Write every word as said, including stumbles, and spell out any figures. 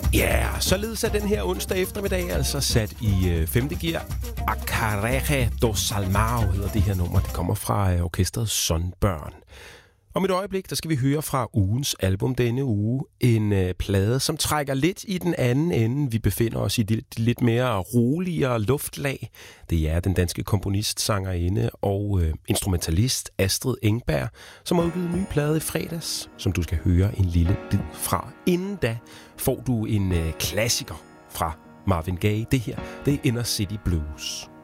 Ja, yeah, således er den her onsdag eftermiddag altså sat i øh, femte gear. A Carrera do Salmão hedder det her nummer. Det kommer fra øh, orkestret Sunburn. Om et øjeblik, der skal vi høre fra ugens album denne uge. En øh, plade, som trækker lidt i den anden ende. Vi befinder os i det lidt mere roligere luftlag. Det er den danske komponist, sangerinde og øh, instrumentalist Astrid Engberg, som har udgivet en ny plade i fredags, som du skal høre en lille bid fra. Inden da får du en øh, klassiker fra Marvin Gaye. Det her, det er Inner City Blues.